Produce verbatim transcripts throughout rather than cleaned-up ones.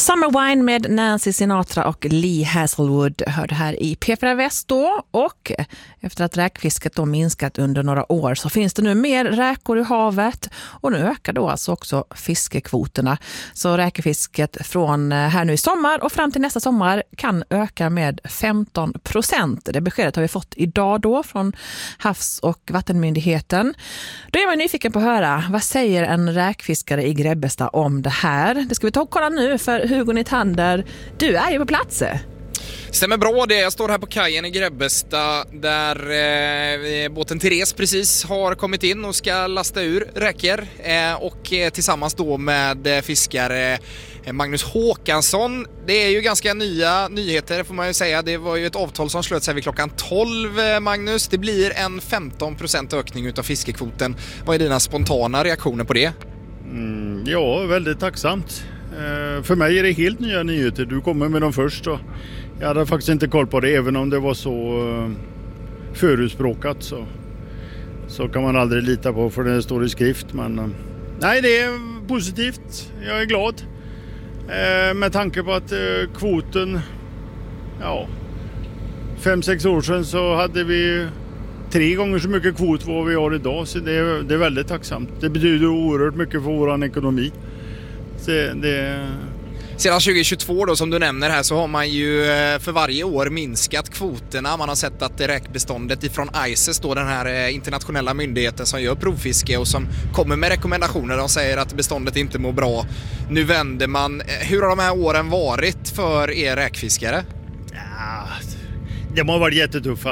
Summer Wine med Nancy Sinatra och Lee Hazelwood hörde här i P fyra Väst då. Och efter att räkfisket då minskat under några år så finns det nu mer räkor i havet. Och nu ökar då alltså också fiskekvoterna. Så räkefisket från här nu i sommar och fram till nästa sommar kan öka med femton procent. Det beskedet har vi fått idag då från Havs- och vattenmyndigheten. Då är man nyfiken på att höra, vad säger en räkfiskare i Grebbestad om det här? Det ska vi ta och kolla nu, för Hugo Nytander, du är ju på plats. Stämmer bra det. Jag står här på kajen i Grebbestad där eh, båten Therese precis har kommit in och ska lasta ur räkor. Eh, och eh, tillsammans då med eh, fiskare eh, Magnus Håkansson. Det är ju ganska nya nyheter får man ju säga. Det var ju ett avtal som slöts här vid klockan tolv, eh, Magnus. Det blir en femton procent ökning utav fiskekvoten. Vad är dina spontana reaktioner på det? Mm, ja, väldigt tacksamt. Eh, för mig är det helt nya nyheter. Du kommer med dem först och jag hade faktiskt inte koll på det, även om det var så uh, förutspråkat så, så kan man aldrig lita på för det står i skrift. Men uh, nej, det är positivt. Jag är glad. Uh, med tanke på att uh, kvoten, ja, fem, sex år sedan så hade vi tre gånger så mycket kvot vad vi har idag. Så det är, det är väldigt tacksamt. Det betyder oerhört mycket för vår ekonomi. Så det Sedan tjugo tjugotvå då, som du nämner här, så har man ju för varje år minskat kvoterna. Man har sett att räkbeståndet ifrån I C E S då, den här internationella myndigheten som gör provfiske och som kommer med rekommendationer. De säger att beståndet inte mår bra. Nu vänder man. Hur har de här åren varit för er räkfiskare? Ja, de har varit jättetuffa.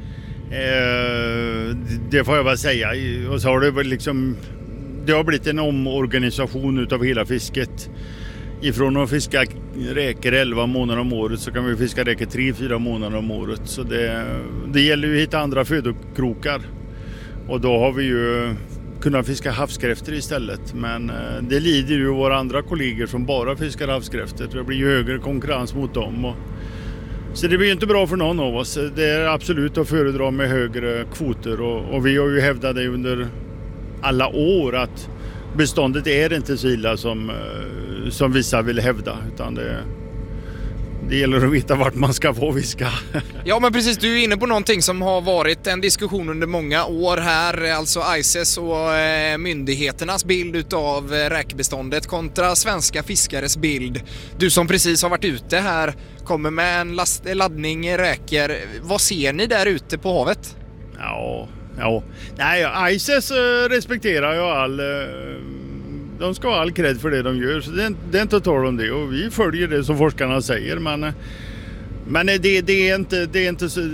Eh, det får jag bara säga. Och så har det väl liksom, det har blivit en omorganisation utav hela fisket. Ifrån att fiska räkor elva månader om året så kan vi fiska räkor tre fyra månader om året. Så det, det gäller ju att hitta andra födokrokar. Och då har vi ju kunnat fiska havskräftor istället. Men det lider ju våra andra kollegor som bara fiskar havskräftor. Det blir ju högre konkurrens mot dem. Och så det blir ju inte bra för någon av oss. Det är absolut att föredra med högre kvoter. Och, och vi har ju hävdat det under alla år att beståndet är inte så illa som, som vissa vill hävda, utan det, det gäller att veta vart man ska få fiska. Ja, men precis, du är inne på någonting som har varit en diskussion under många år här, alltså I C E S och eh, myndigheternas bild utav räkbeståndet kontra svenska fiskares bild. Du som precis har varit ute här kommer med en last, laddning räkor. Vad ser ni där ute på havet? Ja... Ja, nej, I C E S respekterar jag all, de ska ha all cred för det de gör, så det är, det är inte tal om det och vi följer det som forskarna säger, men, men det, det är inte, det är inte så,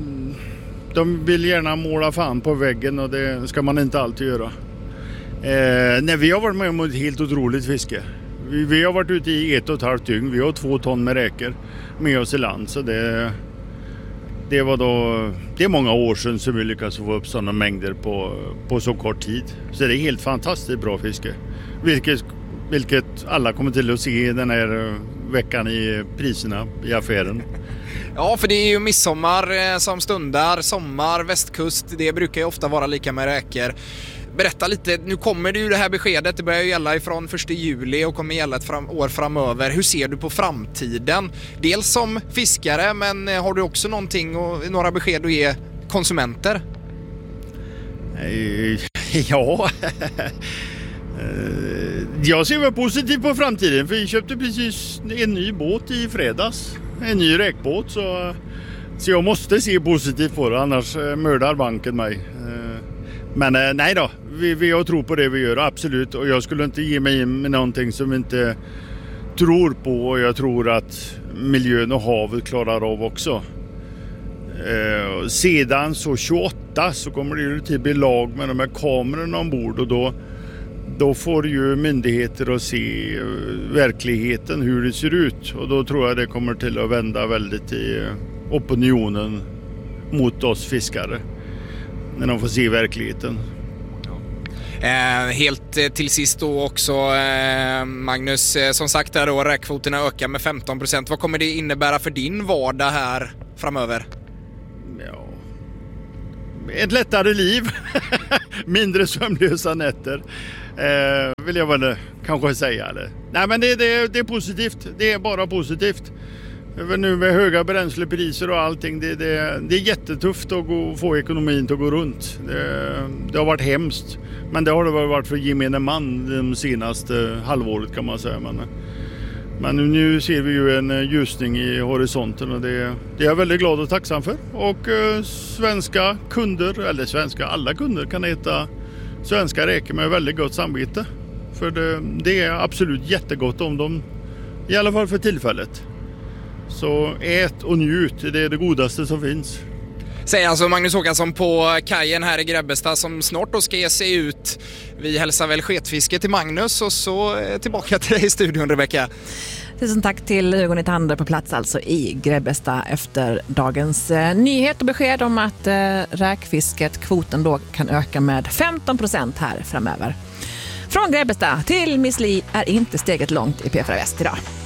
de vill gärna måla fan på väggen och det ska man inte alltid göra. Eh, nej, vi har varit med om ett helt otroligt fiske. Vi, vi har varit ute i ett och ett halvt dygn, vi har två ton med räkor med oss i land, så det Det var då, det är många år sedan som vi lyckades få upp sådana mängder på, på så kort tid. Så det är helt fantastiskt bra fiske. Vilket, vilket alla kommer till att se den här veckan i priserna i affären. Ja, för det är ju midsommar som stundar, sommar, västkust, det brukar ju ofta vara lika med räkor. Berätta lite, nu kommer det ju det här beskedet, det börjar ju gälla ifrån första juli och kommer gälla ett fram, år framöver. Hur ser du på framtiden? Dels som fiskare, men har du också någonting och några besked att ge konsumenter? Ja, jag ser väl positivt på framtiden, för vi köpte precis en ny båt i fredags, en ny räkbåt, så, så jag måste se positivt på det, annars mördar banken mig. Men nej då, vi, vi har tro på det vi gör, absolut. Och jag skulle inte ge mig in med någonting som vi inte tror på. Och jag tror att miljön och havet klarar av också. Eh, sedan så tjugoåtta så kommer det ju till bli lag med de här kamerorna ombord. Och då, då får ju myndigheter att se verkligheten, hur det ser ut. Och då tror jag det kommer till att vända väldigt i opinionen mot oss fiskare. När de får se verkligheten. Eh, helt eh, till sist då också eh, Magnus, eh, som sagt där då, räkkvoterna ökar med femton procent. Vad kommer det innebära för din vardag här framöver? Ja, ett lättare liv. Mindre sömnlösa nätter. Eh, vill jag väl kanske säga. Eller? Nej, men det, det, det är positivt. Det är bara positivt. Nu med höga bränslepriser och allting, det, det, det är jättetufft att gå, få ekonomin att gå runt. Det, det har varit hemskt. Men det har det varit för gemene man de senaste halvåret kan man säga. Men, men nu ser vi ju en ljusning i horisonten och det, det är jag väldigt glad och tacksam för. Och eh, svenska kunder, eller svenska, alla kunder kan äta svenska räkor med väldigt gott samvete. För det, det är absolut jättegott om dem, i alla fall för tillfället. Så ät och njut, det är det godaste som finns. Säger alltså Magnus Håkansson på kajen här i Grebbestad som snart då ska ge sig ut. Vi hälsar väl sketfiske till Magnus och så tillbaka till dig i studion, Rebecka. Tusen tack till Hugo Nytander på plats alltså i Grebbestad efter dagens eh, nyhet och besked om att eh, räkfisket, kvoten då kan öka med femton procent här framöver. Från Grebbestad till Miss Li är inte steget långt i P fyra Väst idag.